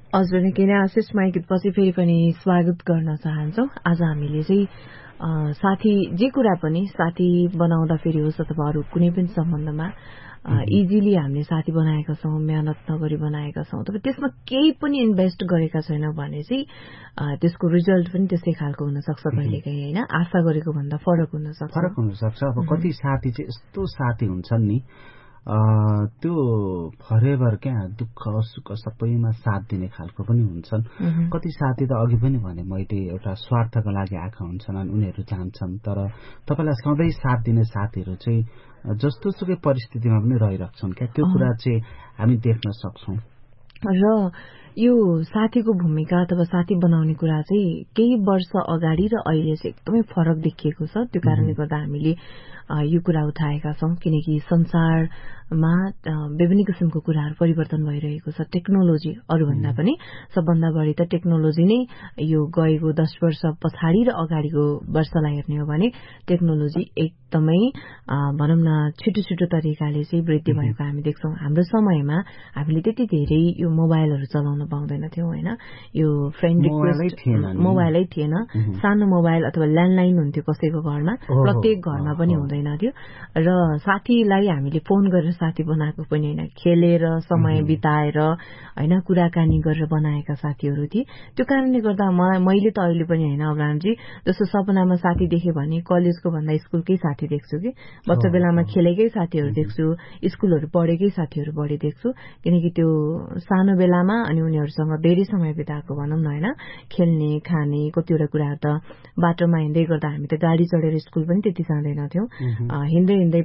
हजुर निकै नै आशिषमा गीतपछि फेरि पनि स्वागत गर्न चाहन्छौँ। आज हामीले चाहिँ साथी जे कुरा पनि साथी बनाउँदा फेरि होस् अथवा अरू कुनै पनि सम्बन्धमा इजिली हामीले साथी बनाएका छौँ, मेहनत नगरी बनाएका छौँ, तर त्यसमा केही पनि इन्भेस्ट गरेका छैनौँ भने चाहिँ त्यसको रिजल्ट पनि त्यसै खालको हुनसक्छ कहिलेकाहीँ, होइन? आशा गरेको भन्दा फरक हुनसक्छ। अब कति साथी चाहिँ यस्तो साथी हुन्छन् नि, त्यो फरेभर क्या दुःख सुख सबैमा साथ दिने खालको पनि हुन्छन्। कति साथी त अघि पनि भने मैले एउटा स्वार्थको लागि आएका हुन्छन्, उनीहरू जान्छन्, तर तपाईँलाई सधैँ साथ दिने साथीहरू चाहिँ जस्तो सुकै परिस्थितिमा पनि रहिरहन्छन् क्या। त्यो कुरा चाहिँ हामी देख्न सक्छौँ। र यो साथीको भूमिका अथवा साथी बनाउने कुरा चाहिँ केही वर्ष अगाडि र अहिले चाहिँ एकदमै फरक देखिएको छ। त्यो कारणले गर्दा हामीले यो कुरा उठाएका छौँ, किनकि संसारमा विभिन्न किसिमको कुराहरू परिवर्तन भइरहेको छ। टेक्नोलोजी अरूभन्दा पनि सबभन्दा बढी त टेक्नोलोजी नै यो गएको 10 वर्ष पछाडि र अगाडिको वर्षलाई हेर्ने हो भने टेक्नोलोजी एकदमै भनौँ न छिटो तरिकाले चाहिँ वृद्धि भएको हामी देख्छौँ। हाम्रो समयमा हामीले त्यति धेरै यो मोबाइलहरू चलाउन पाउँदैनथ्यौँ, होइन? यो फ्रेन्ड रिक्वेस्ट मोबाइलै थिएन। सानो मोबाइल अथवा ल्यान्डलाइन हुन्थ्यो कसैको घरमा, प्रत्येक घरमा पनि हुँदैन थियो। र साथीलाई हामीले फोन गरेर साथी बनाएको पनि होइन, खेलेर समय बिताएर, होइन, कुराकानी गरेर बनाएका साथीहरू थिए। त्यो कारणले गर्दा मैले त अहिले पनि, होइन अब्राहमजी, जस्तो सपनामा साथी देखेँ भने कलेजको भन्दा स्कुलकै साथी देख्छु कि, बच्चा बेलामा खेलेकै साथीहरू देख्छु, स्कुलहरू पढेकै साथीहरू बढी देख्छु, किनकि त्यो सानो बेलामा अनि उनीहरूसँग धेरै समय बिताएको भनौँ न, होइन? खेल्ने, खाने, कतिवटा कुराहरू त बाटोमा हिँड्दै गर्दा हामी त गाडी चढेर स्कुल पनि त्यति जाँदैनथ्यौँ, हिँड्दै